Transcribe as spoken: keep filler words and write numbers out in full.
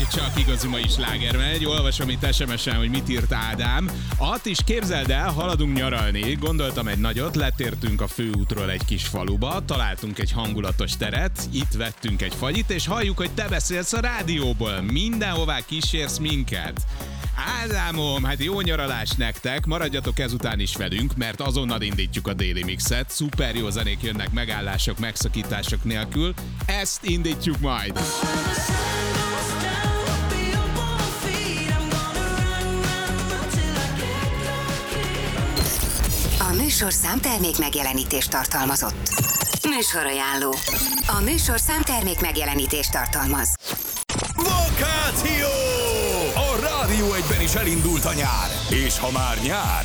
csak igazi mai sláger megy. Olvasom itt es em es-en, hogy mit írt Ádám. At is képzeld el, haladunk nyaralni. Gondoltam egy nagyot, letértünk a főútról egy kis faluba, találtunk egy hangulatos teret, itt vettünk egy fagyit, és halljuk, hogy te beszélsz a rádióból. Mindenhová kísérsz minket. Ádámom, hát jó nyaralás nektek, maradjatok ezután is velünk, mert azonnal indítjuk a Daily Mixet, szuper jó zenék jönnek megállások, megszakítások nélkül, ezt indítjuk majd! A műsorszám termék megjelenítést tartalmazott. Műsorajánló. A műsorszám termék megjelenítést tartalmaz. Vakáció! A Rádió egyben is elindult a nyár. És ha már nyár,